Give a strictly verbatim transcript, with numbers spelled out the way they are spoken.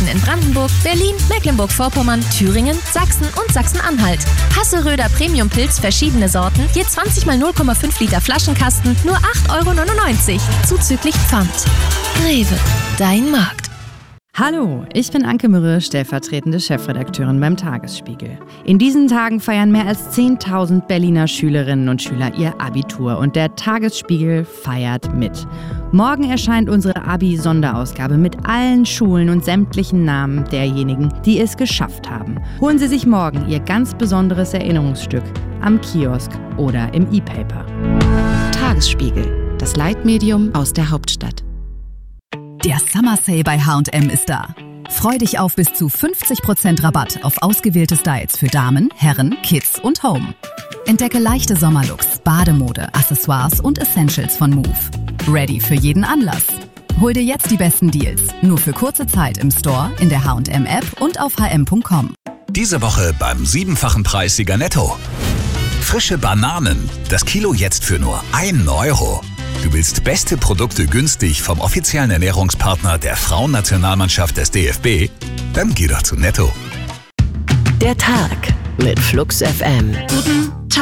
Flächen in Brandenburg, Berlin, Mecklenburg-Vorpommern, Thüringen, Sachsen und Sachsen-Anhalt. Hasseröder Premium-Pilz verschiedene Sorten, je zwanzig mal null Komma fünf Liter Flaschenkasten, nur acht Euro neunundneunzig, zuzüglich Pfand. Rewe, dein Markt. Hallo, ich bin Anke Mürre, stellvertretende Chefredakteurin beim Tagesspiegel. In diesen Tagen feiern mehr als zehntausend Berliner Schülerinnen und Schüler ihr Abitur und der Tagesspiegel feiert mit. Morgen erscheint unsere Abi-Sonderausgabe mit allen Schulen und sämtlichen Namen derjenigen, die es geschafft haben. Holen Sie sich morgen Ihr ganz besonderes Erinnerungsstück am Kiosk oder im E-Paper. Tagesspiegel, das Leitmedium aus der Hauptstadt. Der Summer Sale bei H und M ist da. Freu dich auf bis zu fünfzig Prozent Rabatt auf ausgewählte Styles für Damen, Herren, Kids und Home. Entdecke leichte Sommerlooks, Bademode, Accessoires und Essentials von Move. Ready für jeden Anlass. Hol dir jetzt die besten Deals. Nur für kurze Zeit im Store, in der H und M App und auf h m punkt com. Diese Woche beim siebenfachen Preissieger Netto. Frische Bananen. Das Kilo jetzt für nur einen Euro. Du willst beste Produkte günstig vom offiziellen Ernährungspartner der Frauennationalmannschaft des D F B? Dann geh doch zu Netto. Der Tag mit Flux F M. Guten